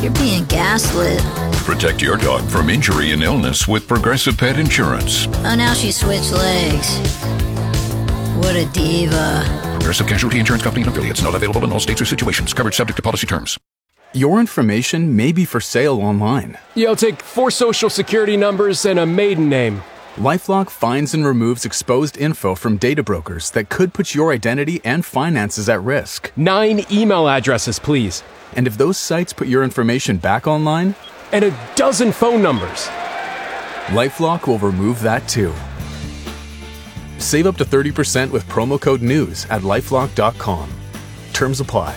You're being gaslit. Protect your dog from injury and illness with Progressive Pet Insurance. Oh, now she switched legs. What a diva. Progressive Casualty Insurance Company and affiliates. Not available in all states or situations. Covered subject to policy terms. Your information may be for sale online. Yeah, I'll take 4 social security numbers and a maiden name. LifeLock finds and removes exposed info from data brokers that could put your identity and finances at risk. 9 email addresses, please. And if those sites put your information back online? And a dozen phone numbers. LifeLock will remove that too. Save up to 30% with promo code NEWS at LifeLock.com. Terms apply.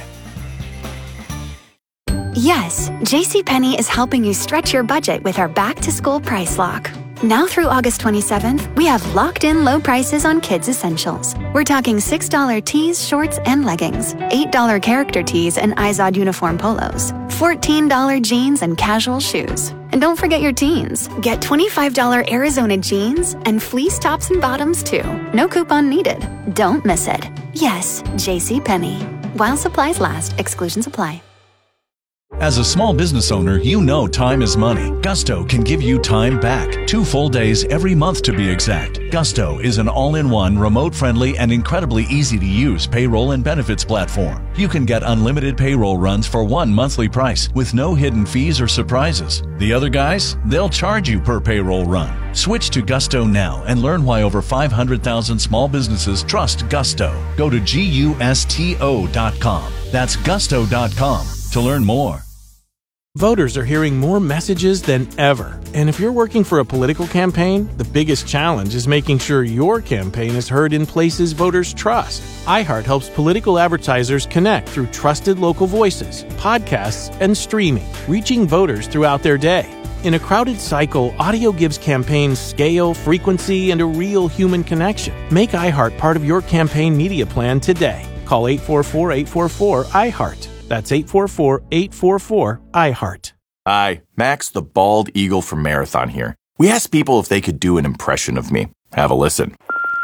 Yes, JCPenney is helping you stretch your budget with our back-to-school price lock. Now through August 27th, we have locked-in low prices on kids' essentials. We're talking $6 tees, shorts, and leggings, $8 character tees and Izod uniform polos, $14 jeans and casual shoes. And don't forget your teens. Get $25 Arizona jeans and fleece tops and bottoms, too. No coupon needed. Don't miss it. Yes, JCPenney. While supplies last, exclusions apply. As a small business owner, you know time is money. Gusto can give you time back. 2 full days every month to be exact. Gusto is an all-in-one, remote-friendly, and incredibly easy-to-use payroll and benefits platform. You can get unlimited payroll runs for one monthly price with no hidden fees or surprises. The other guys, they'll charge you per payroll run. Switch to Gusto now and learn why over 500,000 small businesses trust Gusto. Go to GUSTO.com. That's Gusto.com to learn more. Voters are hearing more messages than ever. And if you're working for a political campaign, the biggest challenge is making sure your campaign is heard in places voters trust. iHeart helps political advertisers connect through trusted local voices, podcasts, and streaming, reaching voters throughout their day. In a crowded cycle, audio gives campaigns scale, frequency, and a real human connection. Make iHeart part of your campaign media plan today. Call 844-844-iHeart. That's 844-844-iHeart. Hi, Max the Bald Eagle from Marathon here. We asked people if they could do an impression of me. Have a listen.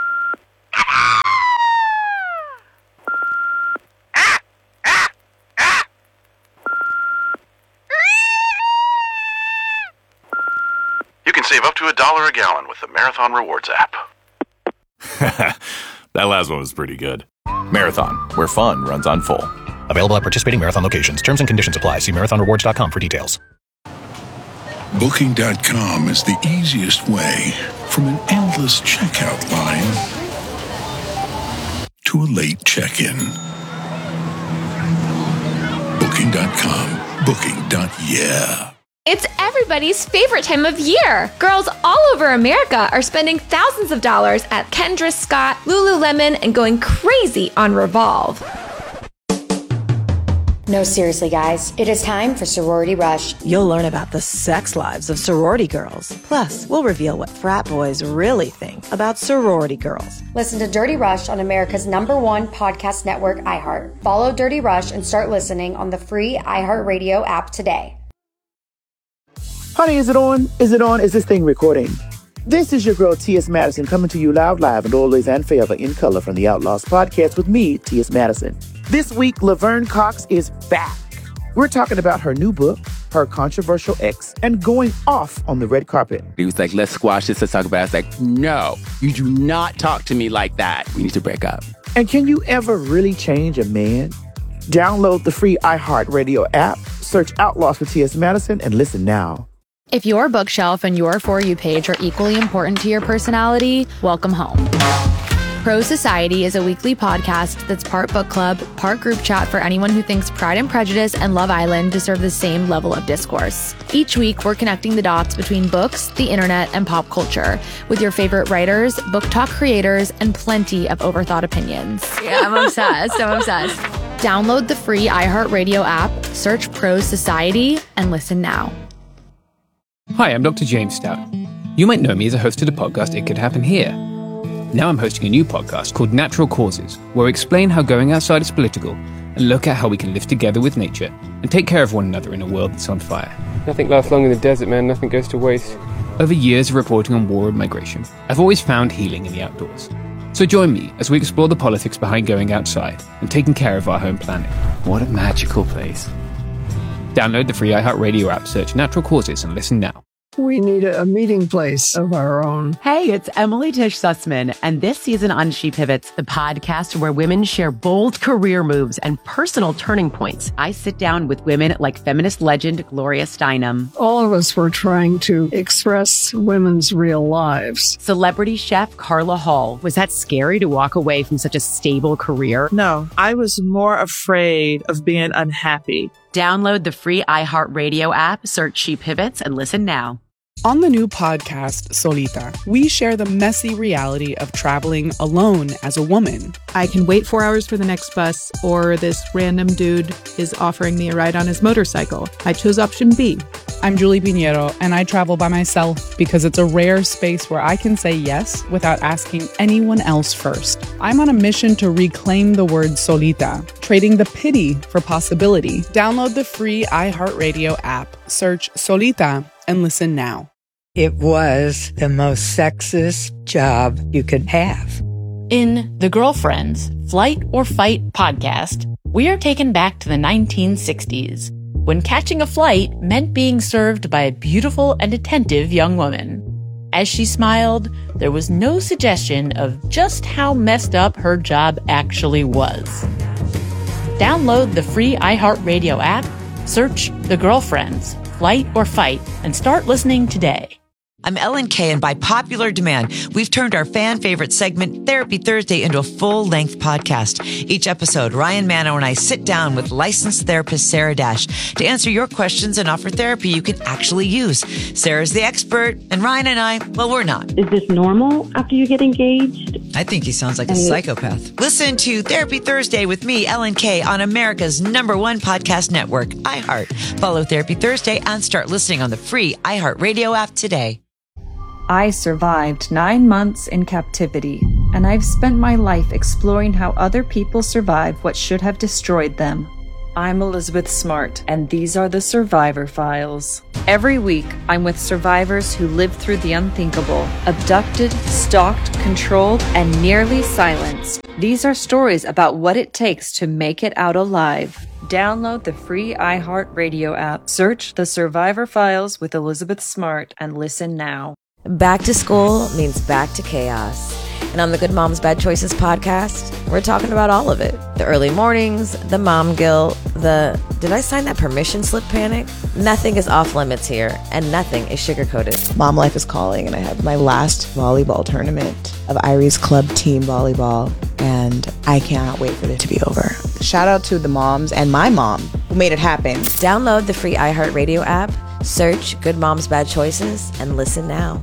You can save up to $1 a gallon with the Marathon Rewards app. That last one was pretty good. Marathon, where fun runs on full. Available at participating Marathon locations. Terms and conditions apply. See marathonrewards.com for details. Booking.com is the easiest way from an endless checkout line to a late check-in. Booking.com. Booking.yeah. It's everybody's favorite time of year. Girls all over America are spending thousands of dollars at Kendra Scott, Lululemon, and going crazy on Revolve. No, seriously, guys. It is time for Sorority Rush. You'll learn about the sex lives of sorority girls. Plus, we'll reveal what frat boys really think about sorority girls. Listen to Dirty Rush on America's #1 podcast network, iHeart. Follow Dirty Rush and start listening on the free iHeartRadio app today. Honey, is it on? Is it on? Is this thing recording? This is your girl, T.S. Madison, coming to you loud, live, and always and forever in color from the Outlaws podcast with me, T.S. Madison. This week, Laverne Cox is back. We're talking about her new book, her controversial ex, and going off on the red carpet. He was like, let's squash this, let's talk about it. I was like, no, you do not talk to me like that. We need to break up. And can you ever really change a man? Download the free iHeartRadio app, search Outlaws for T.S. Madison, and listen now. If your bookshelf and your For You page are equally important to your personality, welcome home. Pro Society is a weekly podcast that's part book club, part group chat for anyone who thinks Pride and Prejudice and Love Island deserve the same level of discourse. Each week, we're connecting the dots between books, the internet, and pop culture with your favorite writers, book talk creators, and plenty of overthought opinions. Yeah, I'm obsessed. Download the free iHeartRadio app, search Pro Society, and listen now. Hi, I'm Dr. James Stout. You might know me as a host of the podcast It Could Happen Here. Now I'm hosting a new podcast called Natural Causes, where we explain how going outside is political and look at how we can live together with nature and take care of one another in a world that's on fire. Nothing lasts long in the desert, man. Nothing goes to waste. Over years of reporting on war and migration, I've always found healing in the outdoors. So join me as we explore the politics behind going outside and taking care of our home planet. What a magical place. Download the free iHeartRadio app, search Natural Causes, and listen now. We need a meeting place of our own. Hey, it's Emily Tish Sussman, and this season on She Pivots, the podcast where women share bold career moves and personal turning points. I sit down with women like feminist legend Gloria Steinem. All of us were trying to express women's real lives. Celebrity chef Carla Hall. Was that scary to walk away from such a stable career? No, I was more afraid of being unhappy. Download the free iHeartRadio app, search She Pivots, and listen now. On the new podcast, Solita, we share the messy reality of traveling alone as a woman. I can wait 4 hours for the next bus, or this random dude is offering me a ride on his motorcycle. I chose option B. I'm Julie Pinheiro, and I travel by myself because it's a rare space where I can say yes without asking anyone else first. I'm on a mission to reclaim the word solita, trading the pity for possibility. Download the free iHeartRadio app, search Solita, and listen now. It was the most sexist job you could have. In The Girlfriends, Flight or Fight podcast, we are taken back to the 1960s, when catching a flight meant being served by a beautiful and attentive young woman. As she smiled, there was no suggestion of just how messed up her job actually was. Download the free iHeartRadio app, search The Girlfriends, Flight or Fight, and start listening today. I'm Ellen Kay, and by popular demand, we've turned our fan favorite segment, Therapy Thursday, into a full-length podcast. Each episode, Ryan Mano and I sit down with licensed therapist Sarah Dash to answer your questions and offer therapy you can actually use. Sarah's the expert, and Ryan and I, well, we're not. Is this normal after you get engaged? I think he sounds like a psychopath. Listen to Therapy Thursday with me, Ellen Kay, on America's #1 podcast network, iHeart. Follow Therapy Thursday and start listening on the free iHeartRadio app today. I survived 9 months in captivity, and I've spent my life exploring how other people survive what should have destroyed them. I'm Elizabeth Smart, and these are the Survivor Files. Every week, I'm with survivors who lived through the unthinkable, abducted, stalked, controlled, and nearly silenced. These are stories about what it takes to make it out alive. Download the free iHeartRadio app, search The Survivor Files with Elizabeth Smart, and listen now. Back to school means back to chaos. And on the Good Moms Bad Choices podcast, we're talking about all of it. The early mornings, the mom guilt, the did I sign that permission slip panic? Nothing is off limits here, and nothing is sugar-coated. Mom life is calling, and I have my last volleyball tournament of Irie's club team volleyball, and I cannot wait for it to be over. Shout out to the moms and my mom who made it happen. Download the free iHeartRadio app, search Good Moms Bad Choices, and listen now.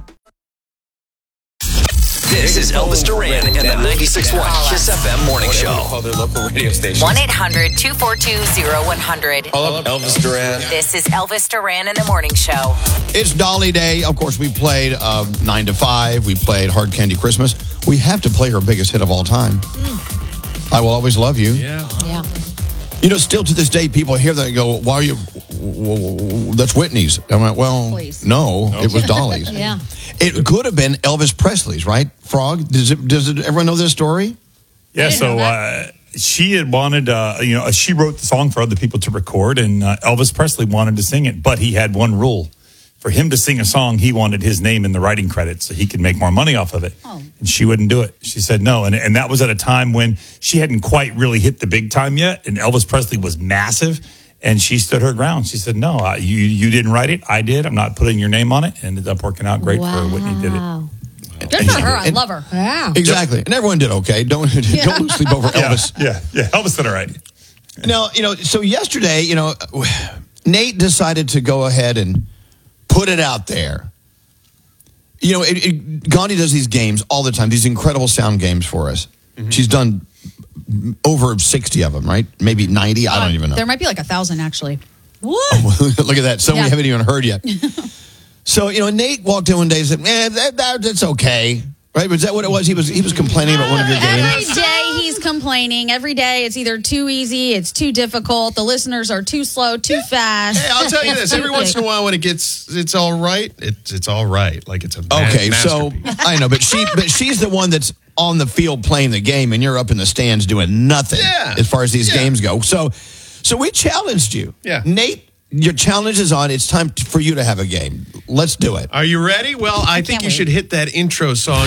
This is Elvis Duran and the 96.1 Kiss FM Morning Show. Call their local radio station. 1-800-242-0100. Hello, Elvis Duran. This is Elvis Duran and the Morning Show. It's Dolly Day. Of course, we played 9 to 5. We played Hard Candy Christmas. We have to play her biggest hit of all time. I Will Always Love You. Yeah. You know, still to this day, people hear that and go, why are you, that's Whitney's. I'm like, well, no, it was Dolly's. Yeah. It could have been Elvis Presley's, right? Frog? Does everyone know this story? Yeah, so she had wanted, she wrote the song for other people to record, and Elvis Presley wanted to sing it, but he had one rule. For him to sing a song, he wanted his name in the writing credits so he could make more money off of it. Oh. And she wouldn't do it. She said no. And that was at a time when she hadn't quite really hit the big time yet, and Elvis Presley was massive. And she stood her ground. She said, no, you didn't write it. I did. I'm not putting your name on it. And it ended up working out great for Whitney did it. Good for her. I love her. Yeah. Exactly. And everyone did okay. Don't lose sleep over Elvis. Yeah. Elvis did all right. Now, so yesterday, Nate decided to go ahead and put it out there. Gandhi does these games all the time, these incredible sound games for us. Mm-hmm. She's done over 60 of them, right? Maybe 90. I don't even know. There might be like 1,000 actually. What? Oh, look at that. Some we haven't even heard yet. So, Nate walked in one day and said, that's okay. Right? Was that what it was? He was complaining about one of your games? Every day he's complaining. Every day it's either too easy, it's too difficult, the listeners are too slow, too fast. Hey, I'll tell you this. Every once in a while when it's all right, it's all right. Like it's a masterpiece. So I know, but she's the one that's on the field playing the game, and you're up in the stands doing nothing as far as these games go. So we challenged you. Yeah. Nate your challenge is on. It's time for you to have a game. Let's do it. Are you ready? Well, I think you should hit that intro song.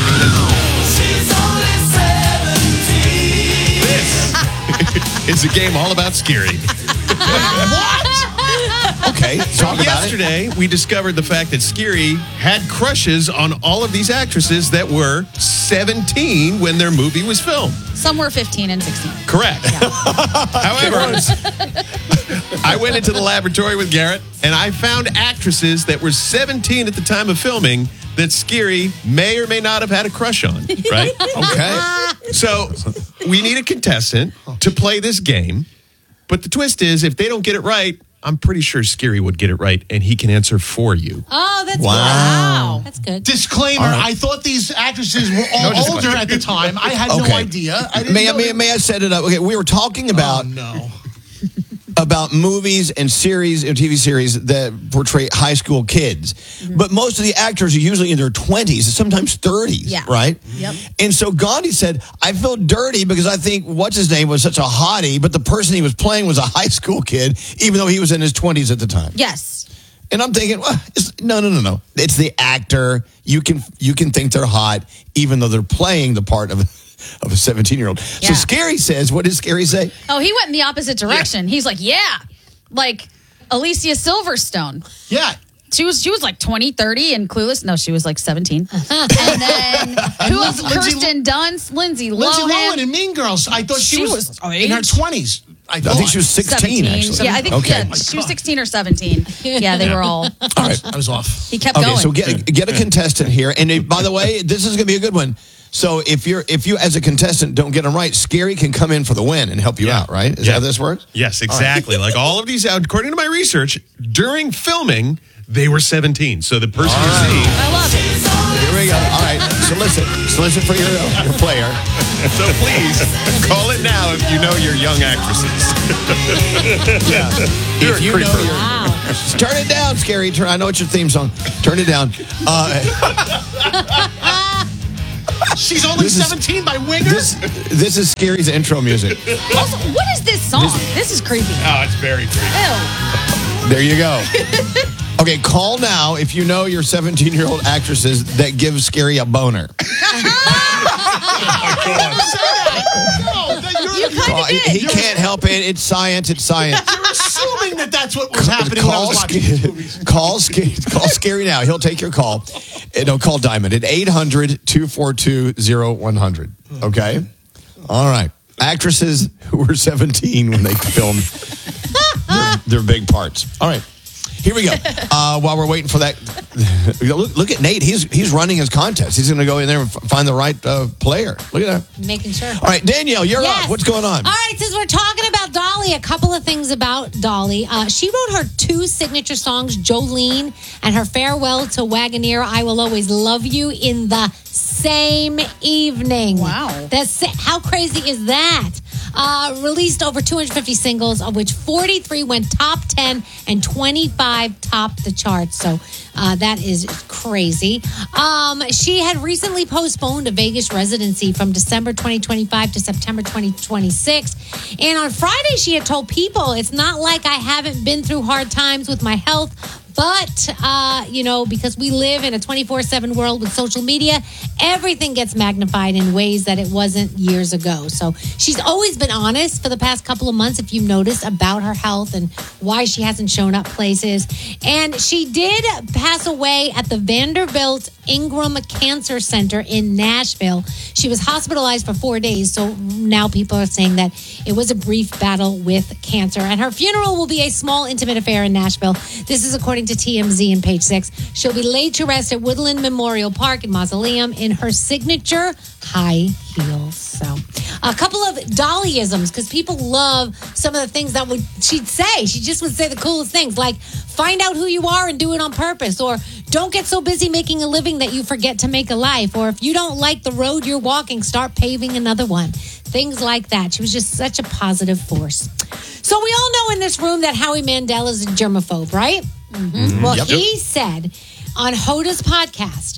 This is a game all about Scary. What? Okay, talk about yesterday, we discovered the fact that Scary had crushes on all of these actresses that were 17 when their movie was filmed. Some were 15 and 16. Correct. However, I went into the laboratory with Garrett, and I found actresses that were 17 at the time of filming that Scary may or may not have had a crush on, right? Okay. So we need a contestant to play this game, but the twist is if they don't get it right, I'm pretty sure Scary would get it right, and he can answer for you. Oh, that's Wow. good. That's good. Disclaimer, I thought these actresses were all older at the time. I had no idea. I didn't know May I set it up? Okay, we were talking about about movies and series and TV series that portray high school kids. But most of the actors are usually in their 20s, sometimes 30s, right? Yep. And so Gandhi said, I feel dirty because I think what's his name was such a hottie, but the person he was playing was a high school kid, even though he was in his 20s at the time. Yes. And I'm thinking, well, no. It's the actor. You can think they're hot, even though they're playing the part of a 17-year-old. Yeah. So Scary says, what does Scary say? Oh, he went in the opposite direction. He's like, like Alicia Silverstone. Yeah. She was like 20, 30 and clueless. No, she was like 17. And then who else? Kirsten Dunst, Lindsay Lohan. in Mean Girls. I thought she was in her 20s. I think she was 16, actually. Yeah, I think she was 16 or 17. Yeah, they were all. All right. I was off. He kept going. So get a contestant here. And by the way, this is going to be a good one. So if you as a contestant don't get them right, Scary can come in for the win and help you out, right? Is that how this works? Yes, exactly. Like all of these, according to my research, during filming, they were 17. So the person you see. I love it. Here we go. All right. So listen for your player. So please call it now if you know your young actresses. Yeah. If you know turn it down, Scary. I know it's your theme song. Turn it down. She's only 17 by Wingers? This is Scary's intro music. Also, what is this song? This is creepy. Oh, it's very creepy. Ew. There you go. Okay, call now if you know your 17-year-old actresses that give Scary a boner. He can't help it. It's science. It's science. You're assuming that that's what was happening when I was watching these movies. Call Scary now. He'll take your call. No, call Diamond at 800-242-0100. Okay? All right. Actresses who were 17 when they filmed their big parts. All right. Here we go. While we're waiting for that, look at Nate. He's running his contest. He's going to go in there and find the right player. Look at that. Making sure. All right, Danielle, you're up. What's going on? All right, since we're talking about Dolly, a couple of things about Dolly. She wrote her 2 signature songs, Jolene and her Farewell to Wagoneer, I Will Always Love You, in the same evening. Wow. How crazy is that? Released over 250 singles, of which 43 went top 10 and 25 topped the charts. So that is crazy. She had recently postponed a Vegas residency from December 2025 to September 2026. And on Friday, she had told people, it's not like I haven't been through hard times with my health, but, because we live in a 24/7 world with social media, everything gets magnified in ways that it wasn't years ago. So she's always been honest for the past couple of months, if you've noticed, about her health and why she hasn't shown up places. And she did pass away at the Vanderbilt Ingram Cancer Center in Nashville. She was hospitalized for 4 days. So now people are saying that it was a brief battle with cancer. And her funeral will be a small, intimate affair in Nashville. This is according to TMZ and Page 6. She'll be laid to rest at Woodland Memorial Park and Mausoleum in her signature high heels. So a couple of Dollyisms, because people love some of the things that she'd say. She just would say the coolest things, like find out who you are and do it on purpose, or don't get so busy making a living that you forget to make a life, or if you don't like the road you're walking, start paving another one. Things like that. She was just such a positive force. So we all know in this room that Howie Mandel is a germaphobe, right? Mm-hmm. Well, he said on Hoda's podcast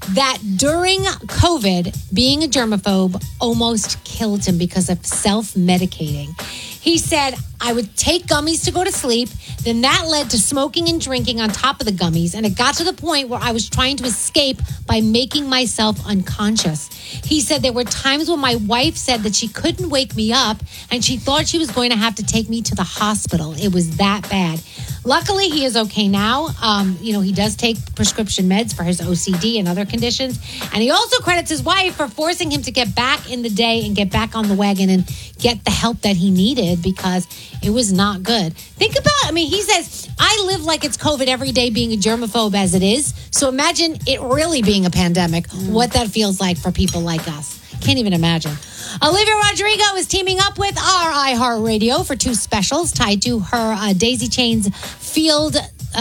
that during COVID, being a germaphobe almost killed him because of self-medicating. He said, I would take gummies to go to sleep. Then that led to smoking and drinking on top of the gummies. And it got to the point where I was trying to escape by making myself unconscious. He said there were times when my wife said that she couldn't wake me up and she thought she was going to have to take me to the hospital. It was that bad. Luckily, he is okay now. He does take prescription meds for his OCD and other conditions. And he also credits his wife for forcing him to get back in the day and get back on the wagon and get the help that he needed because it was not good. Think about, he says, I live like it's COVID every day being a germaphobe as it is. So imagine it really being a pandemic, what that feels like for people like us. Can't even imagine. Olivia Rodrigo is teaming up with our iHeartRadio for 2 specials tied to her Daisy Chain Field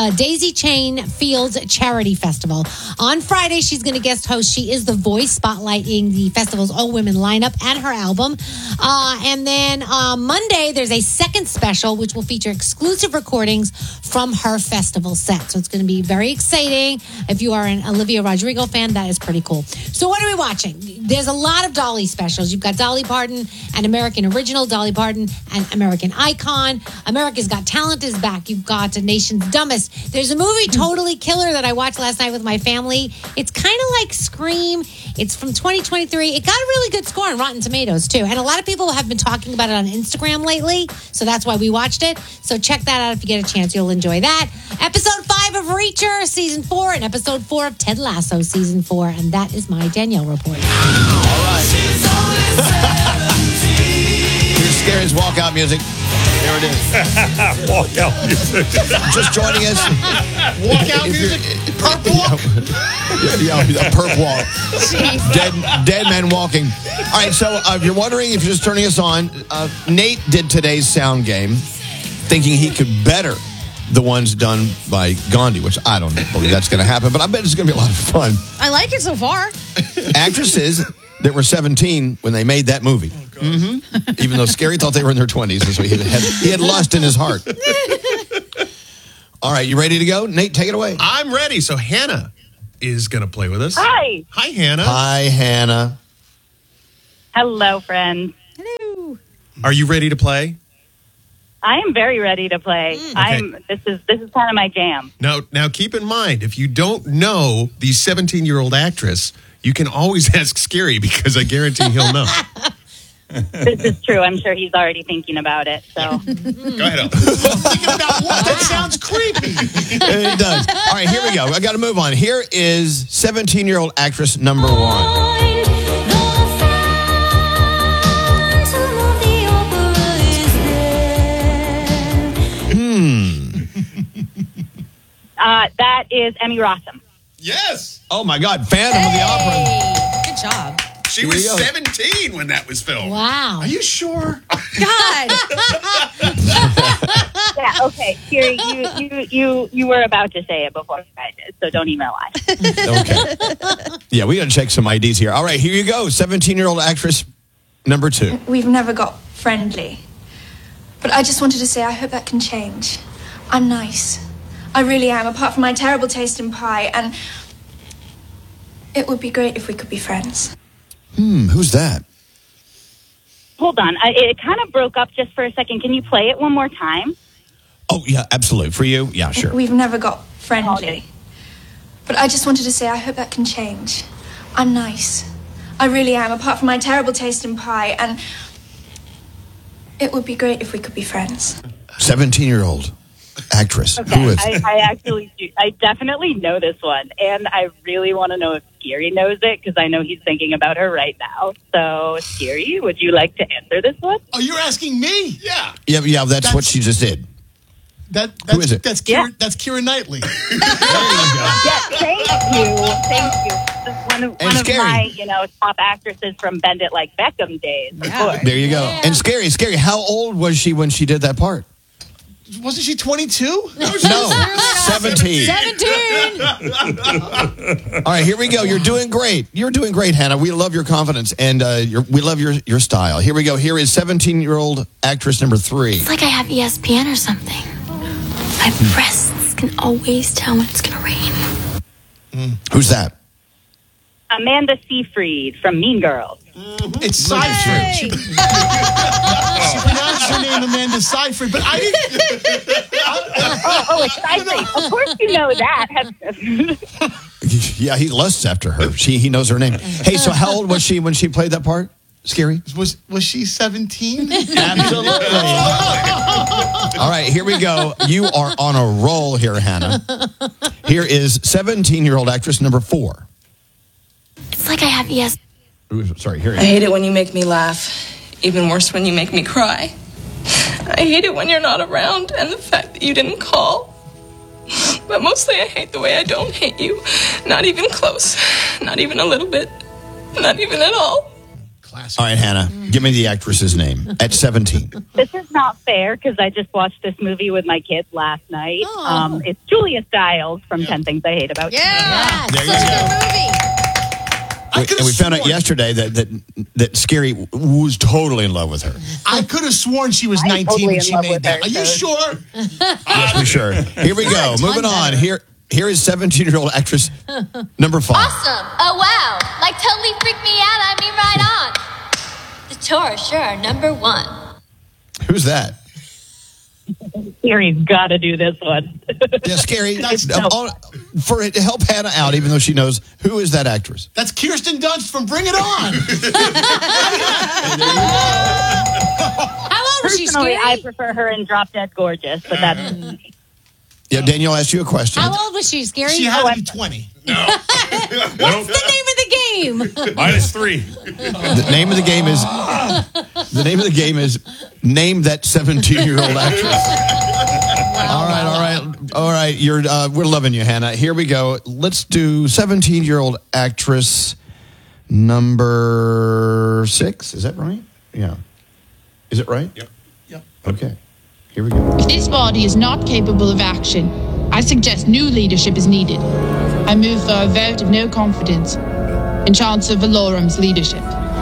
Charity Festival. On Friday, she's going to guest host She Is the Voice, spotlighting the festival's all-women lineup and her album. And then on Monday, there's a second special, which will feature exclusive recordings from her festival set. So it's going to be very exciting. If you are an Olivia Rodrigo fan, that is pretty cool. So what are we watching? There's a lot of Dolly specials. You've got Dolly Parton and American Original, Dolly Parton and American Icon. America's Got Talent is back. You've got Nation's Dumbest. There's a movie, Totally Killer, that I watched last night with my family. It's kind of like Scream. It's from 2023. It got a really good score on Rotten Tomatoes, too. And a lot of people have been talking about it on Instagram lately, so that's why we watched it. So check that out if you get a chance. You'll enjoy that. Episode 5 of Reacher, Season 4, and Episode 4 of Ted Lasso, Season 4. And that is my Danielle report. All right. Here's Scary's walkout music. There it is. Walkout music. Just joining us. Walkout music? Perp walk? Yeah, a perp walk. Dead men walking. All right, so if you're wondering, if you're just turning us on, Nate did today's sound game thinking he could better the ones done by Gandhi, which I don't believe that's going to happen, but I bet it's going to be a lot of fun. I like it so far. Actresses that were 17 when they made that movie. Even though Scary thought they were in their 20s. So he had lust in his heart. All right, you ready to go? Nate, take it away. I'm ready. So Hannah is going to play with us. Hi. Hi, Hannah. Hi, Hannah. Hello, friends. Hello. Are you ready to play? I am very ready to play. This is kind of my jam. Now keep in mind, if you don't know the 17-year-old actress, you can always ask Scary because I guarantee he'll know. This is true. I'm sure he's already thinking about it. So go ahead, El. Thinking about what? That sounds creepy. It does. All right, here we go. I got to move on. Here is 17-year-old actress number 1. That is Emmy Rossum. Yes. Oh, my God. Phantom of the Opera. Good job. She was 17 when that was filmed. Wow. Are you sure? God. Yeah, okay. Here, you were about to say it before I did, so don't even lie. Okay. Yeah, we got to check some IDs here. All right, here you go. 17-year-old actress number 2. We've never got friendly. But I just wanted to say I hope that can change. I'm nice. I really am, apart from my terrible taste in pie, and it would be great if we could be friends. Who's that? Hold on. It kind of broke up just for a second. Can you play it one more time? Oh, yeah, absolutely. For you? Yeah, sure. We've never got friendly. But I just wanted to say I hope that can change. I'm nice. I really am, apart from my terrible taste in pie, and it would be great if we could be friends. 17-year-old actress. Okay, Who is? I actually do. I definitely know this one, and I really want to know if Scary knows it, because I know he's thinking about her right now. So, Scary, would you like to answer this one? Oh, you're asking me? Yeah. Yeah, that's what she just did. Who is it? That's Keira Knightley. Yeah, thank you. This is one of my, top actresses from Bend It Like Beckham days. Of course. There you go. Yeah. And Scary, how old was she when she did that part? Wasn't she 22? No, 17. 17. All right, here we go. You're doing great. You're doing great, Hannah. We love your confidence, and we love your style. Here we go. Here is 17-year-old actress number 3. It's like I have ESPN or something. My breasts can always tell when it's going to rain. Who's that? Amanda Seyfried from Mean Girls. It's Seyfried. She pronounced her name Amanda Seyfried, but I didn't. It's Seyfried. Of course you know that. Yeah, he lusts after her. He knows her name. Hey, so how old was she when she played that part? Scary? Was she 17? Absolutely. All right, here we go. You are on a roll here, Hannah. Here is 17-year-old actress number 4. It's like I have ES. Ooh, sorry, here. I hate it when you make me laugh. Even worse when you make me cry. I hate it when you're not around and the fact that you didn't call. But mostly I hate the way I don't hate you. Not even close. Not even a little bit. Not even at all. All right, Hannah, give me the actress's name at 17. This is not fair because I just watched this movie with my kids last night. It's Julia Stiles from 10 Things I Hate About You. Yeah, There you such a go. good movie. And we found out yesterday that Scary was totally in love with her. I could have sworn she was 19 totally when in she love made with that. her, Are you so- sure? Yes, we sure. Here we go. Moving on. Here is 17-year-old actress number 5. Awesome. Oh, wow. Like, totally freaked me out. I mean, right on. The tour, sure. Number 1. Who's that? Scary's got to do this one. Yeah, Scary. To help Hannah out, even though she knows, who is that actress? That's Kirsten Dunst from Bring It On. How old was she, Personally, Scary? I prefer her in Drop Dead Gorgeous, but that's Yeah, Danielle asked you a question. How old was she, Scary? She had to be 20. What's the name of the game? -3. The name of the game is name that 17-year-old actress. All right. You're we're loving you, Hannah. Here we go. Let's do 17-year-old actress number 6. Is that right? Yeah. Is it right? Yep. Okay. Here we go. If this body is not capable of action, I suggest new leadership is needed. I move for a vote of no confidence in Chancellor Valorum's leadership.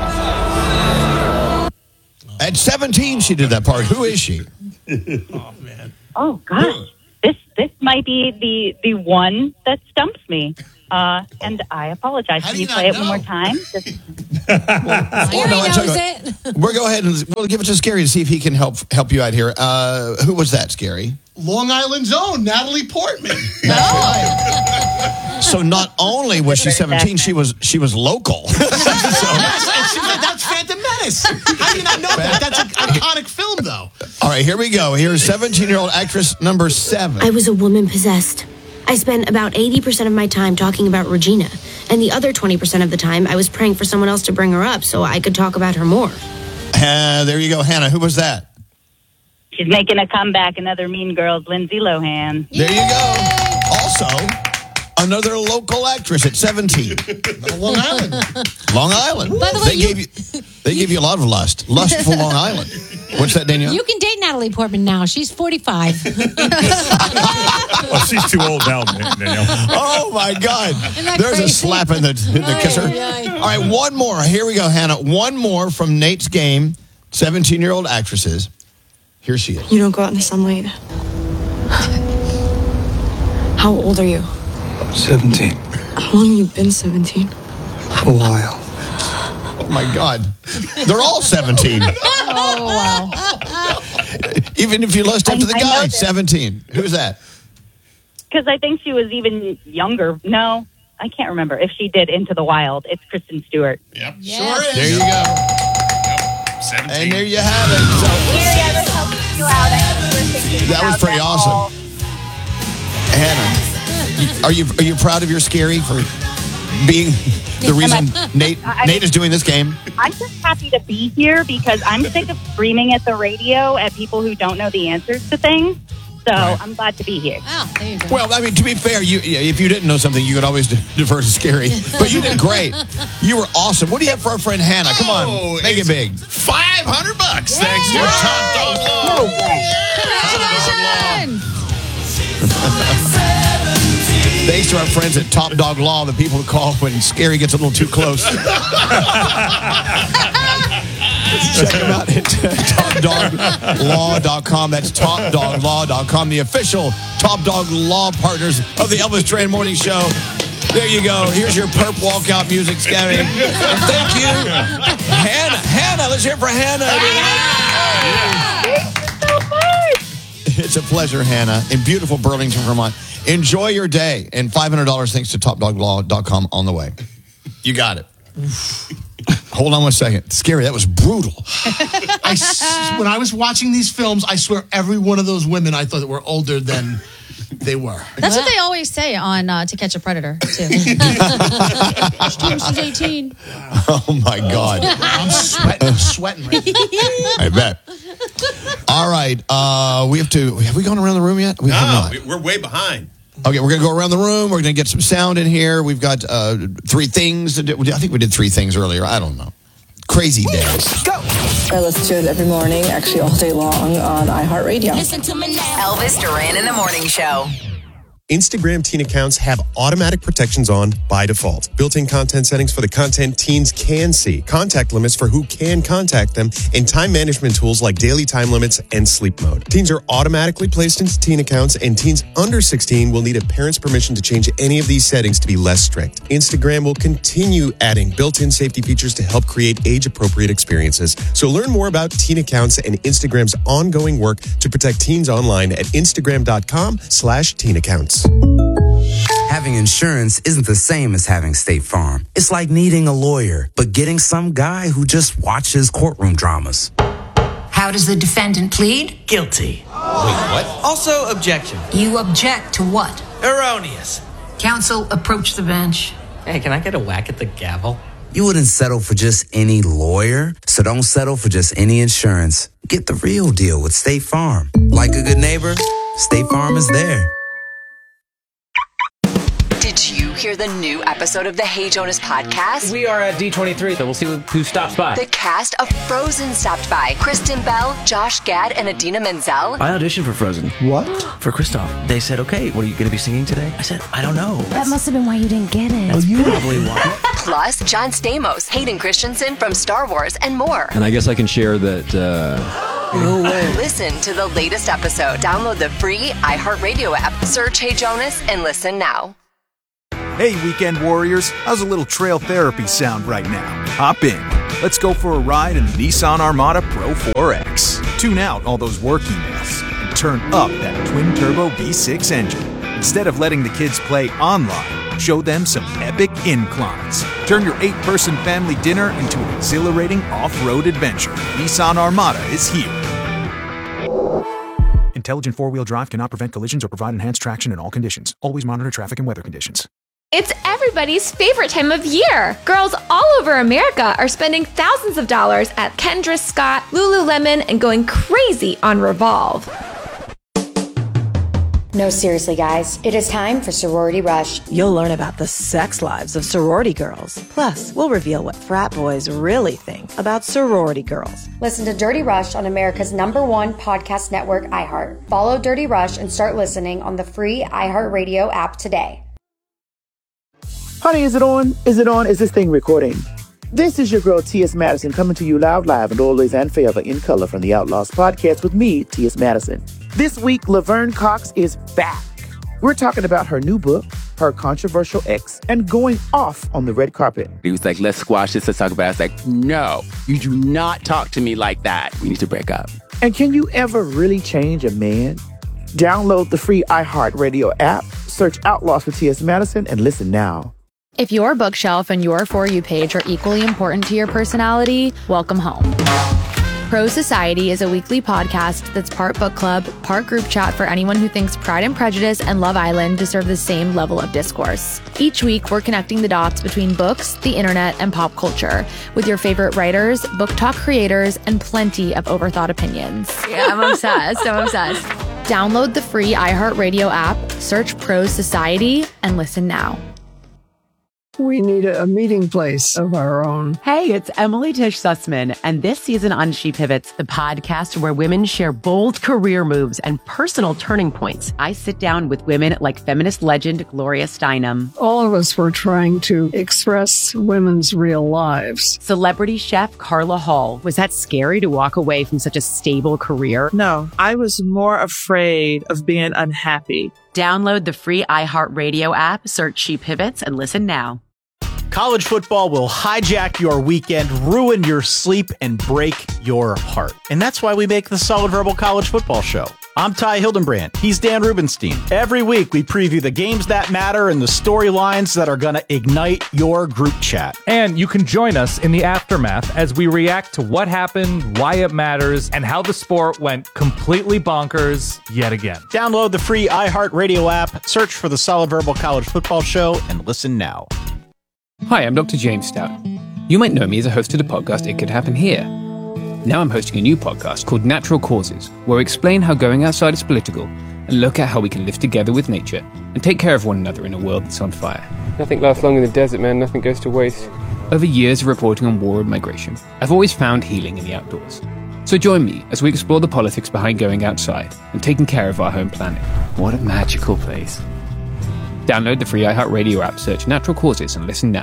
At 17, she did that part. Who is she? Oh, man. Oh, gosh. This might be the one that stumps me. And I apologize. Can you play it one more time? We'll go ahead and we'll give it to Scary to see if he can help you out here. Who was that, Scary? Long Island's own Natalie Portman. So not only was she 17, she was local. That's Phantom Menace. How do you not know that? That's an iconic film, though. All right, here we go. Here's 17-year-old actress number 7. I was a woman possessed. I spent about 80% of my time talking about Regina, and the other 20% of the time I was praying for someone else to bring her up so I could talk about her more. There you go, Hannah. Who was that? She's making a comeback. Another Mean Girls, Lindsay Lohan. There you go. Also, another local actress at 17. Long Island. Long Island. By the way, They gave you a lot of lust. Lustful Long Island. What's that, Danielle? You can date Natalie Portman now. She's 45. Well, she's too old now, Danielle. Oh, my God. There's a slap in the kisser. All right, one more. Here we go, Hannah. One more from Nate's game. 17-year-old actresses. Here she is. You don't go out in the sunlight. How old are you? 17. How long have you been 17? A while. Oh, my God. They're all 17. Oh, wow. Even if you lust up to the guy, 17. Who's that? Because I think she was even younger. No, I can't remember if she did Into the Wild. It's Kristen Stewart. Yep, Yes. sure is. There you go. 17. And there you have it. That was pretty awesome. Hannah, are you proud of your Scary for being the reason Nate is doing this game? I'm just happy to be here because I'm sick of screaming at the radio at people who don't know the answers to things. So I'm glad to be here. Oh, there you go. Well, I mean, to be fair, if you didn't know something, you could always defer to Scary. But you did great. You were awesome. What do you have for our friend Hannah? Come on, make it big. $500 thanks to Top Dog Law. Congratulations! Thanks to our friends at Top Dog Law, the people who call when Scary gets a little too close. Check them out at topdoglaw.com. That's topdoglaw.com, the official Top Dog Law partners of the Elvis Duran Morning Show. There you go. Here's your perp walkout music, Scary. And thank you, Hannah. Hannah, let's hear it for Hannah. It's a pleasure, Hannah, in beautiful Burlington, Vermont. Enjoy your day. And $500 thanks to TopDogLaw.com on the way. You got it. Hold on one second. Scary, that was brutal. When I was watching these films, I swear every one of those women I thought that were older than they were. That's what they always say on To Catch a Predator, too. She's 18. Oh, my God. I'm sweating right now. I bet. All right. Have we gone around the room yet? We have not. We're way behind. Okay, we're going to go around the room. We're going to get some sound in here. We've got 3 things to do. I think we did 3 things earlier. I don't know. Crazy days. Go! I listen to it every morning, actually all day long on iHeartRadio. Listen to me now. Elvis Duran in the Morning Show. Instagram teen accounts have automatic protections on by default. Built-in content settings for the content teens can see, contact limits for who can contact them, and time management tools like daily time limits and sleep mode. Teens are automatically placed into teen accounts, and teens under 16 will need a parent's permission to change any of these settings to be less strict. Instagram will continue adding built-in safety features to help create age-appropriate experiences. So learn more about teen accounts and Instagram's ongoing work to protect teens online at Instagram.com/teen accounts. Having insurance isn't the same as having State Farm. It's like needing a lawyer, but getting some guy who just watches courtroom dramas. How does the defendant plead? Guilty. Wait, what? Also, objection. You object to what? Erroneous. Counsel, approach the bench. Hey, can I get a whack at the gavel? You wouldn't settle for just any lawyer, so don't settle for just any insurance. Get the real deal with State Farm. Like a good neighbor, State Farm is there. Did you hear the new episode of the Hey Jonas podcast? We are at D23, so we'll see who stops by. The cast of Frozen stopped by. Kristen Bell, Josh Gad, and Idina Menzel. I auditioned for Frozen. What? For Kristoff. They said, okay, what are you going to be singing today? I said, I don't know. That must have been why you didn't get it. That's probably why. Plus, John Stamos, Hayden Christensen from Star Wars, and more. And I guess I can share that... No way. Listen to the latest episode. Download the free iHeartRadio app. Search Hey Jonas and listen now. Hey, weekend warriors, how's a little trail therapy sound right now? Hop in. Let's go for a ride in the Nissan Armada Pro 4X. Tune out all those work emails and turn up that twin-turbo V6 engine. Instead of letting the kids play online, show them some epic inclines. Turn your 8-person family dinner into an exhilarating off-road adventure. Nissan Armada is here. Intelligent four-wheel drive cannot prevent collisions or provide enhanced traction in all conditions. Always monitor traffic and weather conditions. It's everybody's favorite time of year. Girls all over America are spending thousands of dollars at Kendra Scott, Lululemon, and going crazy on Revolve. No, seriously, guys. It is time for Sorority Rush. You'll learn about the sex lives of sorority girls. Plus, we'll reveal what frat boys really think about sorority girls. Listen to Dirty Rush on America's #1 podcast network, iHeart. Follow Dirty Rush and start listening on the free iHeartRadio app today. Honey, is it on? Is it on? Is this thing recording? This is your girl, T.S. Madison, coming to you loud, live, and always and forever in color from the Outlaws podcast with me, T.S. Madison. This week, Laverne Cox is back. We're talking about her new book, her controversial ex, and going off on the red carpet. He was like, let's squash this, let's talk about it. I was like, no, you do not talk to me like that. We need to break up. And can you ever really change a man? Download the free iHeartRadio app, search Outlaws with T.S. Madison, and listen now. If your bookshelf and your For You page are equally important to your personality, welcome home. Pro Society is a weekly podcast that's part book club, part group chat for anyone who thinks Pride and Prejudice and Love Island deserve the same level of discourse. Each week, we're connecting the dots between books, the internet, and pop culture with your favorite writers, book talk creators, and plenty of overthought opinions. Yeah, I'm obsessed. Download the free iHeartRadio app, search Pro Society, and listen now. We need a meeting place of our own. Hey, it's Emily Tish Sussman, and this season on She Pivots, the podcast where women share bold career moves and personal turning points. I sit down with women like feminist legend Gloria Steinem. All of us were trying to express women's real lives. Celebrity chef Carla Hall. Was that scary to walk away from such a stable career? No, I was more afraid of being unhappy Download the free iHeartRadio app, search She Pivots, and listen now. College football will hijack your weekend, ruin your sleep, and break your heart. And that's why we make the Solid Verbal College Football Show. I'm Ty Hildenbrand. He's Dan Rubenstein. Every week, we preview the games that matter and the storylines that are going to ignite your group chat. And you can join us in the aftermath as we react to what happened, why it matters, and how the sport went completely bonkers yet again. Download the free iHeartRadio app, search for the Solid Verbal College Football Show, and listen now. Hi, I'm Dr. James Stout. You might know me as a host of the podcast It Could Happen Here. Now I'm hosting a new podcast called Natural Causes, where we explain how going outside is political and look at how we can live together with nature and take care of one another in a world that's on fire. Nothing lasts long in the desert, man. Nothing goes to waste. Over years of reporting on war and migration, I've always found healing in the outdoors. So join me as we explore the politics behind going outside and taking care of our home planet. What a magical place. Download the free iHeartRadio app, search Natural Causes, and listen now.